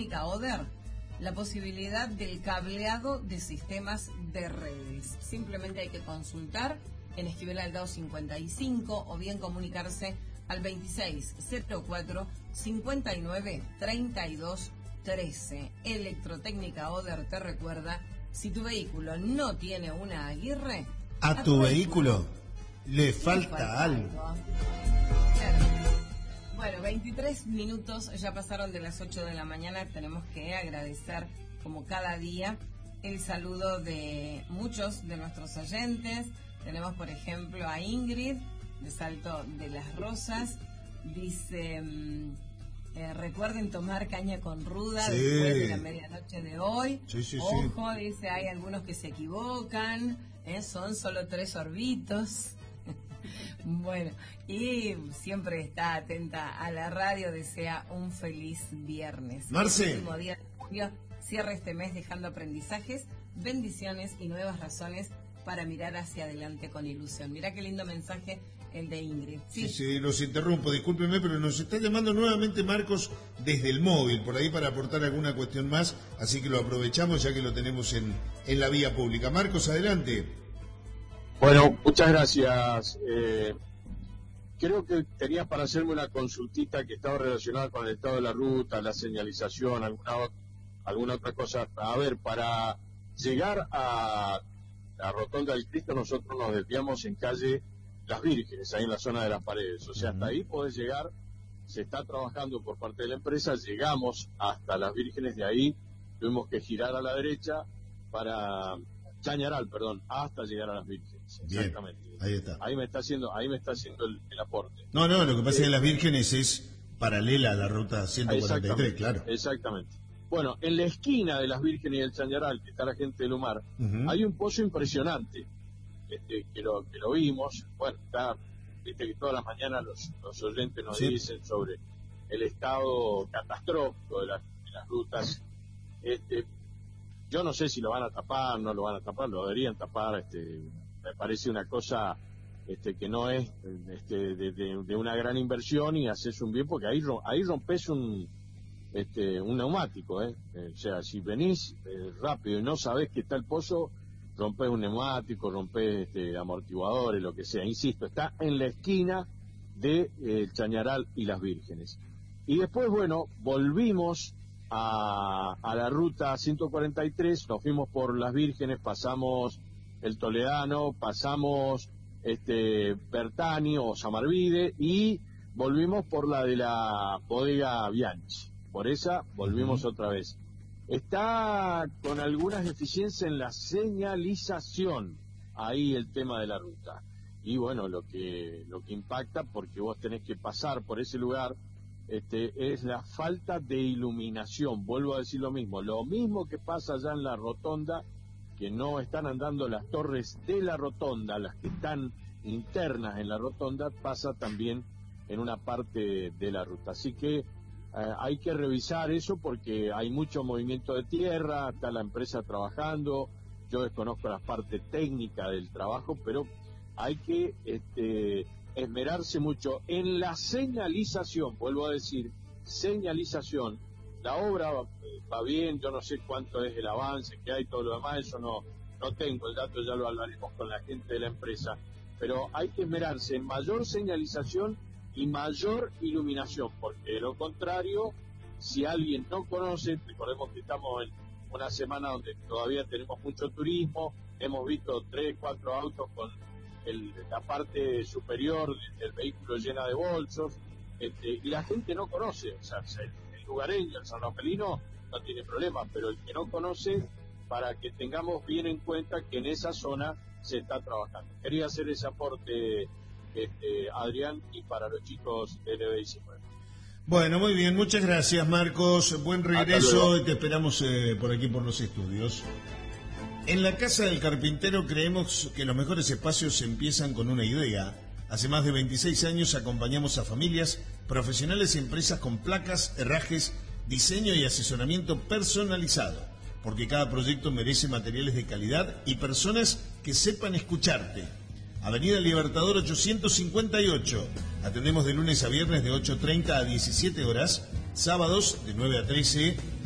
Electrotécnica Oder la posibilidad del cableado de sistemas de redes. Simplemente hay que consultar en Esquivel Aldao 55 o bien comunicarse al 2604 59 32 13. Electrotécnica Oder te recuerda, si tu vehículo no tiene una Aguirre, a tu vehículo le falta algo. Bueno, 23 minutos ya pasaron de las 8 de la mañana. Tenemos que agradecer, como cada día, el saludo de muchos de nuestros oyentes. Tenemos, por ejemplo, a Ingrid, de Salto de las Rosas. Dice, recuerden tomar caña con ruda después de la medianoche de hoy. Ojo, dice, hay algunos que se equivocan, son solo 3 sorbitos. Bueno, y siempre está atenta a la radio, desea un feliz viernes. Marce. El último día de julio, cierra este mes dejando aprendizajes, bendiciones y nuevas razones para mirar hacia adelante con ilusión. Mirá qué lindo mensaje el de Ingrid. Sí, los interrumpo, discúlpenme, pero nos está llamando nuevamente Marcos desde el móvil, por ahí para aportar alguna cuestión más, así que lo aprovechamos ya que lo tenemos en la vía pública. Marcos, adelante. Bueno, muchas gracias. Creo que tenía para hacerme una consultita que estaba relacionada con el estado de la ruta, la señalización, alguna otra cosa. A ver, para llegar a la Rotonda del Cristo nosotros nos desviamos en calle Las Vírgenes, ahí en la zona de las Paredes. O sea, hasta ahí podés llegar, se está trabajando por parte de la empresa, llegamos hasta Las Vírgenes, de ahí tuvimos que girar a la derecha para... Chañaral, perdón, hasta llegar a Las Vírgenes. Exactamente. Bien, ahí está. Ahí me está haciendo el aporte. No, lo que pasa es que Las Vírgenes es paralela a la ruta 143, claro. Exactamente. Bueno, en la esquina de Las Vírgenes y el Chañaral, que está la gente del Lumar, hay un pozo impresionante, que lo vimos. Bueno, está, viste que todas las mañanas los oyentes nos dicen sobre el estado catastrófico de las rutas. Yo no sé si lo van a tapar, no lo van a tapar, lo deberían tapar. Me parece una cosa que no es de una gran inversión, y haces un bien, porque ahí rompes un neumático, o sea, si venís rápido y no sabés que está el pozo, rompes un neumático, rompes amortiguadores, lo que sea. Insisto, está en la esquina de el Chañaral y Las Vírgenes. Y después, bueno, volvimos a la ruta 143, nos fuimos por Las Vírgenes, pasamos el Toledano, pasamos Bertani o Samarvide, y volvimos por la de la bodega Bianchi. Por esa volvimos otra vez. Está con algunas deficiencias en la señalización, ahí el tema de la ruta. Y bueno, lo que impacta, porque vos tenés que pasar por ese lugar, es la falta de iluminación. Vuelvo a decir lo mismo que pasa allá en la rotonda, que no están andando las torres de la rotonda, las que están internas en la rotonda, pasa también en una parte de la ruta. Así que hay que revisar eso, porque hay mucho movimiento de tierra, está la empresa trabajando, yo desconozco la parte técnica del trabajo, pero hay que esmerarse mucho en la señalización. Vuelvo a decir, señalización. La obra va bien, yo no sé cuánto es el avance que hay, todo lo demás, eso no tengo el dato, ya lo hablaremos con la gente de la empresa, pero hay que esmerarse en mayor señalización y mayor iluminación, porque de lo contrario, si alguien no conoce, recordemos que estamos en una semana donde todavía tenemos mucho turismo, hemos visto 3, 4 autos con la parte superior del vehículo llena de bolsos, y la gente no conoce. O sea, el lugareño, el sanrafaelino, no tiene problema, pero el que no conoce, para que tengamos bien en cuenta que en esa zona se está trabajando. Quería hacer ese aporte, Adrián, y para los chicos de LB19. Bueno, muy bien, muchas gracias, Marcos, buen regreso, y te esperamos por aquí por los estudios. En la Casa del Carpintero creemos que los mejores espacios empiezan con una idea. Hace más de 26 años acompañamos a familias, profesionales y empresas con placas, herrajes, diseño y asesoramiento personalizado, porque cada proyecto merece materiales de calidad y personas que sepan escucharte. Avenida Libertador 858. Atendemos de lunes a viernes de 8:30 a 17 horas, sábados de 9 a 13